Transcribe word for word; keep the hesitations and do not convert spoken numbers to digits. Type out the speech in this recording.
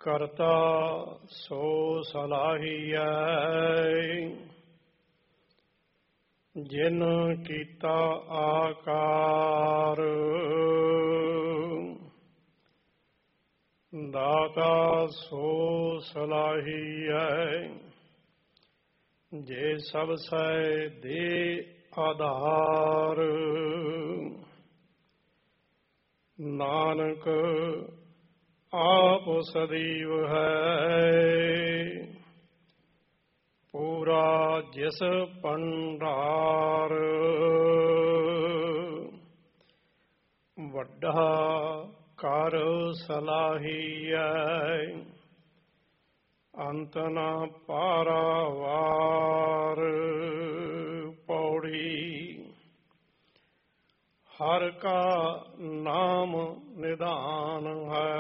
ਕਰਤਾ ਸੋ ਸਲਾਹੀਐ, ਜਿਨ ਕੀਤਾ ਆਕਾਰ। ਦਾਤਾ ਸੋ ਸਲਾਹੀਐ, ਜੇ ਸਭ ਸੈ ਦੇ ਆਧਾਰ। ਨਾਨਕ ਆਪ ਸਦੀਵ ਹੈ, ਪੂਰਾ ਜਿਸ ਭੰਡਾਰ। ਵੱਡਾ ਕਰ ਸਲਾਹੀਐ, ਅੰਤ ਨ ਪਾਰਾਵਾਰ। ਪੌੜੀ। ਹਰਿ ਕਾ ਨਾਮ ਨਿਧਾਨ ਹੈ,